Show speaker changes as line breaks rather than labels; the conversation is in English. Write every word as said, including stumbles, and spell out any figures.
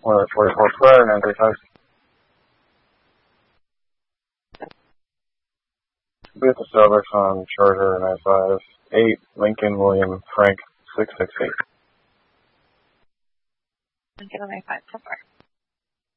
one forty-four square, nine thirty-five. Be at the Starbucks on Charter, nine five eight, Lincoln William Frank, six six eight.
Lincoln nine five, so far.